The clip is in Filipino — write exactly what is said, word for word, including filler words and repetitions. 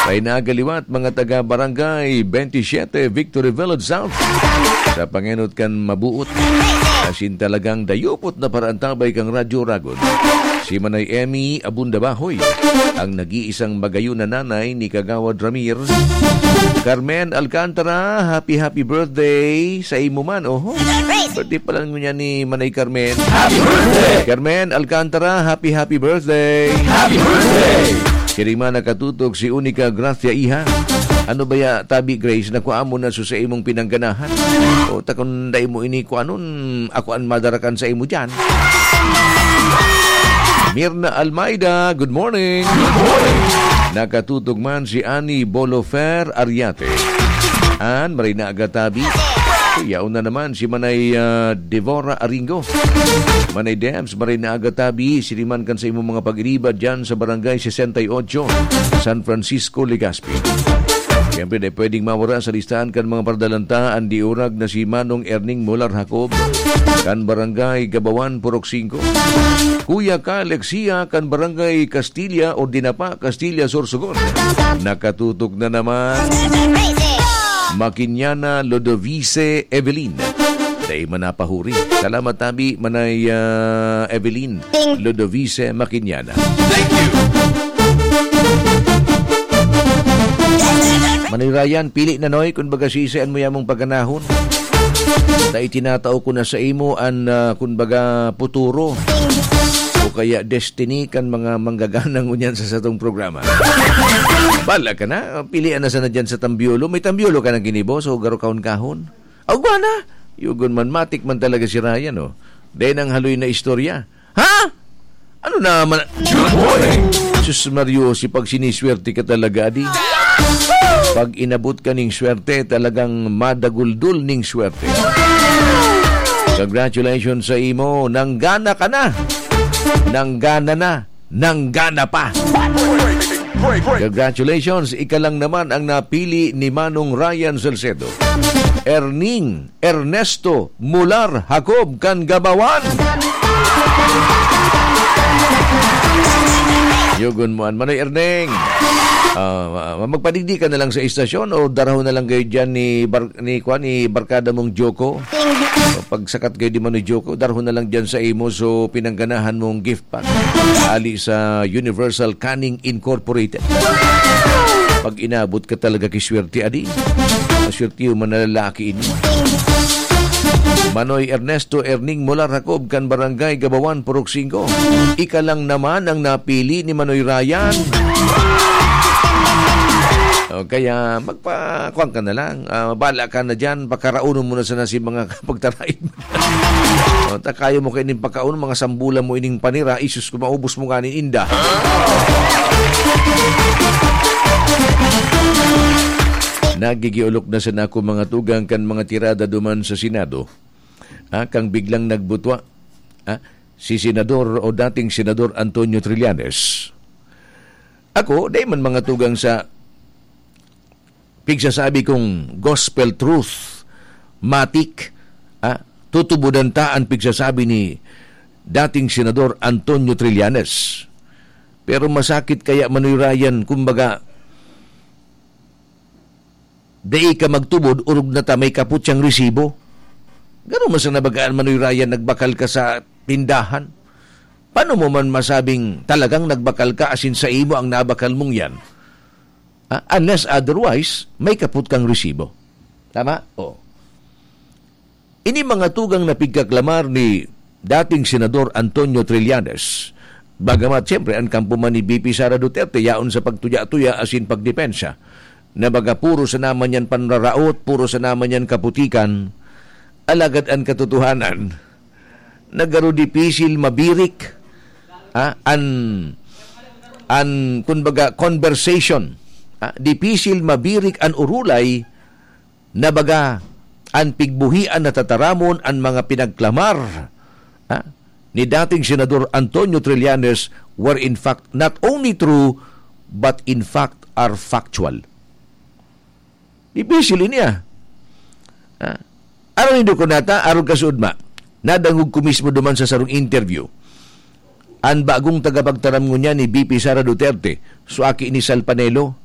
Ay nagaliwat mga taga Barangay twenty-seven Victory Village South. Sa pangenot kan mabuot. Asin talagang dayupot na paraantabay kang Radyo Ragon. Si Manay Emmy Abundabahoy, ang nag-iisang magayon na nanay ni Kagawad Ramir. Carmen Alcantara, happy happy birthday sa imo man. Oho, birthday pa lang niya ni Manay Carmen. Happy birthday! Carmen Alcantara, happy happy birthday! Happy birthday! Kirima nakatutok si Unica Gracia Iha. Ano ba ya, Tabi Grace, na kuha mo na so sa imong pinangganahan? O takon day mo ini ko anon, ako ang madarakan sa imo dyan. Mirna Almeida, good morning. Good morning. Nakatutok man si Ani Bolofer Ariate. An Marina Agatabi. Yaw na naman si Manay uh, Devora Aringo. Manay Dems, Marina Agatabi, siniman kan sa imong mga pag-iriba dyan sa Barangay sixty-eight, San Francisco, Legazpi. Siyempre, na pwedeng mawara sa listahan kan mga pardalantaan di urag na si Manong Erning Molar Jacob, kan Barangay Gabawan, Purok five. Kuya Ka Alexia, kan Barangay Castilla o Dinapa, Castilla, Sorsogon. Nakatutok na naman Makinyana Lodovice Evelyn. Day manapahuri. Salamat tabi, Manay uh, Evelyn Lodovice Makinyana. Thank you. Manay Ryan, pili na noy kung baga sisaan mo yamong pagganahon. Dahil tinatao ko na sa imo an uh, kung baga puturo o kaya destiny kan mga manggaganang unyan sa satong programa. Bala ka na, pilian na sana dyan sa tambiolo. May tambiolo ka ng ginibo, so garo kaon kahon. Agwa na, yugon man matik man talaga si Ryan, oh. Dahil ang haloy na istorya. Ha? Ano naman? Good morning. Sus Mario, si pag siniswerte ka talaga, adi. Pag inabot ka ning swerte, talagang madaguldul ning swerte. Congratulations sa imo. Nanggana ka na. Nanggana na. Nanggana pa. Congratulations. Ika lang naman ang napili ni Manong Ryan Salcedo. Erning Ernesto Mular Jacob kan Gabawan. Yugon mo an Manoy Erneng. Uh, magpadigdi ka na lang sa istasyon o daraho na lang kayo dyan ni, bar, ni, kwa, ni barkada mong Joko. So, pagsakat kayo di man ni Joko, daraho na lang dyan sa imo so pinangganahan mong gift pack. Ali sa Universal Canning Incorporated. Pag inabot ka talaga kiswerte, adi. Maswerte yung manalalaki ini. Manoy Ernesto Erning Molar Jacob kan Barangay Gabawan, Purok five. Ika lang naman ang napili ni Manoy Ryan. O, kaya magpakuan ka na lang. Uh, bala ka na dyan. Pakaraunon mo na sana si mga pagtarain. O, takayo mo kayo ng pagkaunon. Mga sambulan mo ining panira. Isus ko maubos mo kanin inda. Nagigiulok na sana ako mga tugang kan mga tirada duman sa Senado. Ah, kang biglang nagbutwa. Ah, si Senador o dating Senador Antonio Trillanes. Ako, day man mga tugang sa pigsasabi kong gospel truth, matik, ah, tutubudan taan pigsasabi ni dating Senador Antonio Trillanes. Pero masakit kaya Manoy Ryan, kumbaga, day ka magtubod, urog na ta may kaputyang resibo. Gano'n man sa nabagaan Manoy Ryan, nagbakal ka sa tindahan. Paano mo man masabing talagang nagbakal ka asin sa imo ang nabakal mong yan? Uh, unless otherwise, may kaput kang resibo. Tama? O. Ini mga tugang na pigkaklamar ni dating Senador Antonio Trillanes. Bagamat siyempre ang kampo man ni B P Sara Duterte yaon sa pagtuya-tuya asin pagdepensa. Na baga puro sa naman yan panraraot, puro sa naman yan kaputikan, alagad ang katotohanan. Nagaro dipisil mabirik, ha? an, an, kumbaga, conversation, Ah, dipisil mabirik an urulay na baga an pigbuhian na tataramon an mga pinagklamar ah, ni dating Senador Antonio Trillanes were in fact not only true but in fact are factual. Dipisil niya. Ah, aron hindi ko nata, aron kasudma, nadangog ko mismo duman sa sarong interview. Ang bagong tagapagtaram niya ni B P Sara Duterte, so aki ni Sal Panelo,